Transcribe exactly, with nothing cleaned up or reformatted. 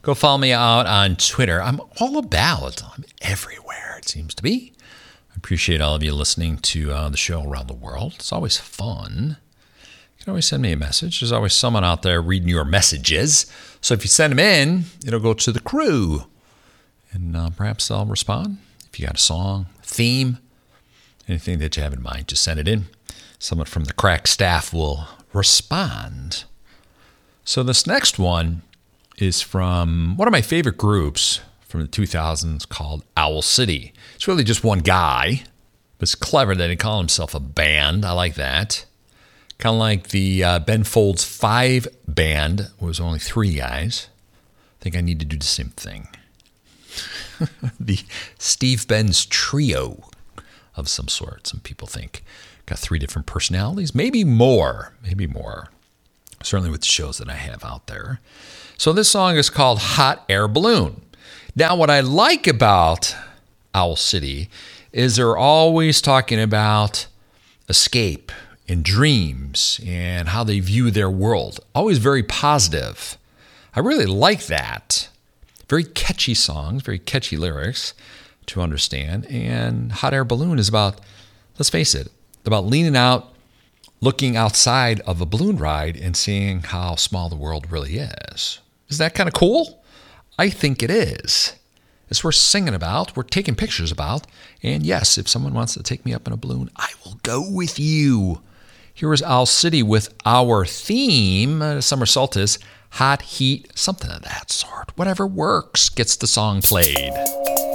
Go follow me out on Twitter. I'm all about, I'm everywhere, it seems to be. I appreciate all of you listening to uh, the show around the world. It's always fun. You can always send me a message. There's always someone out there reading your messages. So if you send them in, it'll go to the crew. And uh, perhaps they'll respond. If you got a song, theme, anything that you have in mind, just send it in. Someone from the Crack staff will respond. So this next one is from one of my favorite groups from the two thousands called Owl City. It's really just one guy, but it's clever that he called himself a band. I like that. Kind of like the uh, Ben Folds Five band, where it was only three guys. I think I need to do the same thing. The Steve Benz trio of some sort. Some people think got three different personalities, maybe more, maybe more. Certainly with the shows that I have out there. So this song is called Hot Air Balloon. Now, what I like about Owl City is they're always talking about escape and dreams and how they view their world. Always very positive. I really like that. Very catchy songs, very catchy lyrics to understand. And Hot Air Balloon is about, let's face it, about leaning out, looking outside of a balloon ride and seeing how small the world really is. Is that kind of cool? I think it is. It's worth singing about, we're taking pictures about, and yes, if someone wants to take me up in a balloon, I will go with you. Here is Owl City with our theme, uh, Summer Solstice, Hot Heat, something of that sort. Whatever works gets the song played.